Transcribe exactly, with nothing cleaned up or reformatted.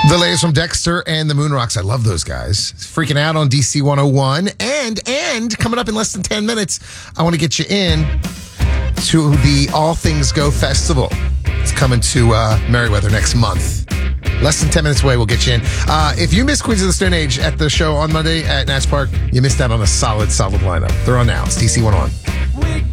The latest from Dexter and the Moonrocks. I love those guys. Freaking out on D C one oh one. And, and coming up in less than ten minutes, I want to get you in to the All Things Go Festival. It's coming to uh, Merriweather next month. Less than ten minutes away, we'll get you in. Uh, if you missed Queens of the Stone Age at the show on Monday at Nash Park, you missed out on a solid, solid lineup. They're on now. It's D C one oh one.